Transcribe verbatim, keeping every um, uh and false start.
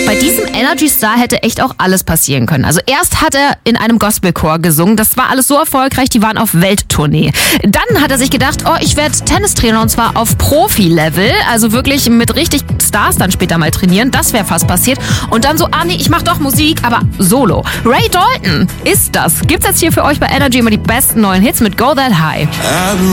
Bei diesem Energy Star hätte echt auch alles passieren können. Also erst hat er in einem Gospelchor gesungen. Das war alles so erfolgreich, die waren auf Welttournee. Dann hat er sich gedacht, oh, ich werde Tennistrainer und zwar auf Profi-Level. Also wirklich mit richtig Stars dann später mal trainieren. Das wäre fast passiert. Und dann so, ah nee, ich mach doch Musik, aber solo. Ray Dalton ist das. Gibt's jetzt hier für euch bei Energy immer die besten neuen Hits mit Go That High.